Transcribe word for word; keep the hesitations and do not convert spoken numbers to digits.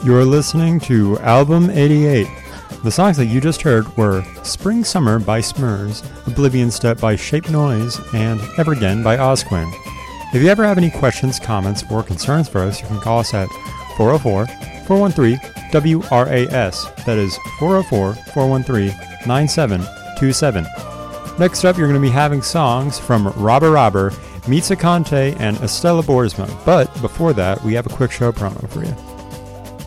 You're listening to Album eighty-eight. The songs that you just heard were Spring Summer by Smurs, Oblivion Step by Shape Noise, and Ever Again by Ozquin. If you ever have any questions, comments, or concerns for us, you can call us at four oh four, four one three, W R A S. That is four oh four, four one three, nine seven two seven. Next up, you're going to be having songs from Robber Robber, Mitsa Conte, and Estella Boersma. But before that, we have a quick show promo for you.